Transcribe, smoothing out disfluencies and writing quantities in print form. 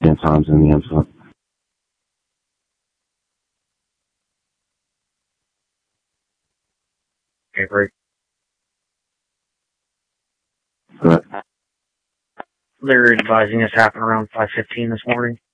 10 times in the incident. Okay, great. But They're advising this happened around 5:15 this morning.